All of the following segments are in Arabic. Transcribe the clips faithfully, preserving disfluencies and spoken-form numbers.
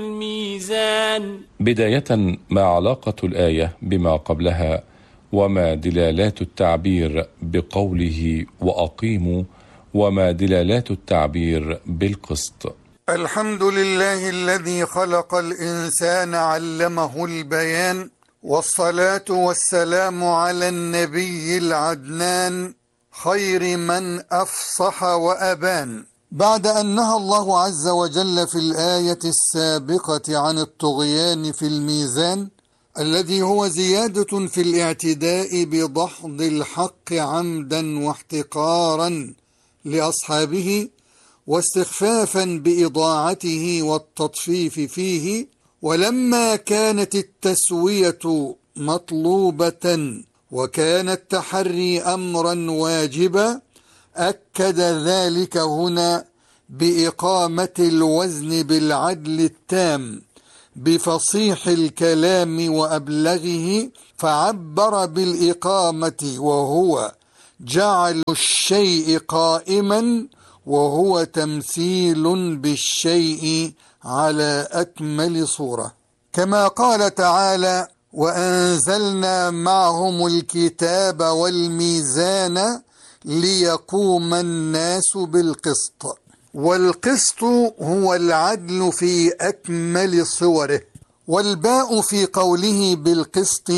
الميزان. بداية، ما علاقة الآية بما قبلها؟ وما دلالات التعبير بقوله وأقيموا؟ وما دلالات التعبير بالقسط؟ الحمد لله الذي خلق الإنسان علمه البيان، والصلاة والسلام على النبي العدنان خير من أفصح وأبان. بعد أن نهى الله عز وجل في الآية السابقة عن الطغيان في الميزان الذي هو زيادة في الاعتداء بدحض الحق عمدا واحتقارا لأصحابه واستخفافا بإضاعته والتطفيف فيه، ولما كانت التسوية مطلوبة وكان التحري أمرا واجبا، أكد ذلك هنا بإقامة الوزن بالعدل التام بفصيح الكلام وأبلغه، فعبر بالإقامة وهو جعل الشيء قائما، وهو تمثيل بالشيء على أكمل صورة، كما قال تعالى: وأنزلنا معهم الكتاب والميزان ليقوم الناس بالقسط. والقسط هو العدل في أكمل صوره. والباء في قوله بالقسط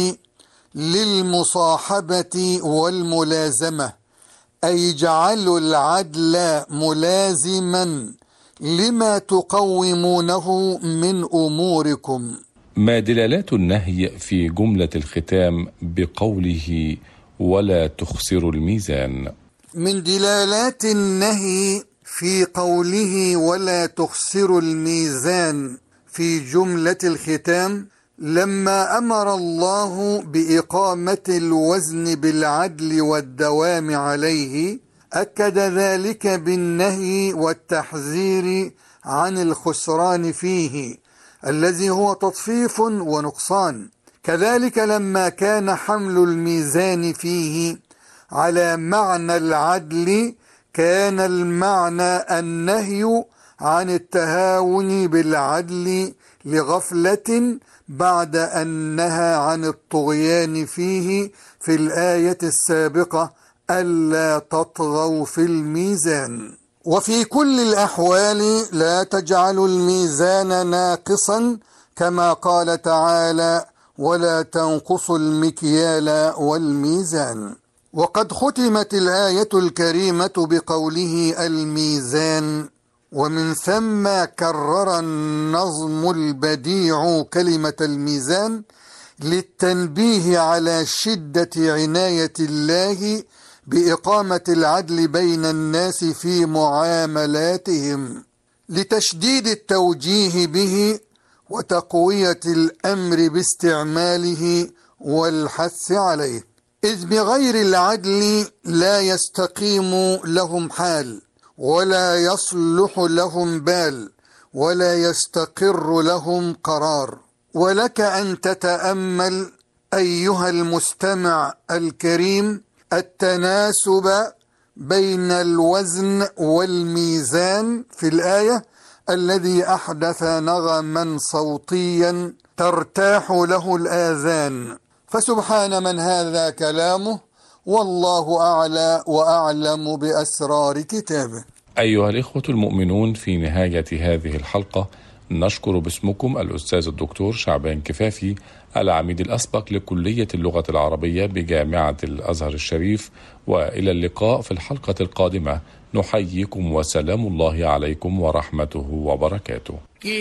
للمصاحبة والملازمة، أي جعلوا العدل ملازما لما تقومونه من أموركم. ما دلالات النهي في جملة الختام بقوله ولا تخسروا الميزان؟ من دلالات النهي في قوله ولا تخسروا الميزان في جملة الختام لما أمر الله بإقامة الوزن بالعدل والدوام عليه، أكد ذلك بالنهي والتحذير عن الخسران فيه الذي هو تطفيف ونقصان. كذلك لما كان حمل الميزان فيه على معنى العدل، كان المعنى النهي عن التهاون بالعدل لغفلة بعد أن نهى عن الطغيان فيه في الآية السابقة ألا تطغوا في الميزان. وفي كل الأحوال لا تجعلوا الميزان ناقصا، كما قال تعالى: ولا تنقصوا المكيال والميزان. وقد ختمت الآية الكريمة بقوله الميزان، ومن ثم كرر النظم البديع كلمة الميزان للتنبيه على شدة عناية الله بإقامة العدل بين الناس في معاملاتهم، لتشديد التوجيه به وتقوية الأمر باستعماله والحث عليه، إذ بغير العدل لا يستقيم لهم حال، ولا يصلح لهم بال، ولا يستقر لهم قرار. ولك أن تتأمل أيها المستمع الكريم التناسب بين الوزن والميزان في الآية الذي أحدث نغما صوتيا ترتاح له الآذان، فسبحان من هذا كلامه، والله أعلى وأعلم بأسرار كتابه. أيها الإخوة المؤمنون، في نهاية هذه الحلقة نشكر باسمكم الأستاذ الدكتور شعبان كفافي، العميد الأسبق لكلية اللغة العربية بجامعة الأزهر الشريف، وإلى اللقاء في الحلقة القادمة. نحييكم وسلام الله عليكم ورحمته وبركاته.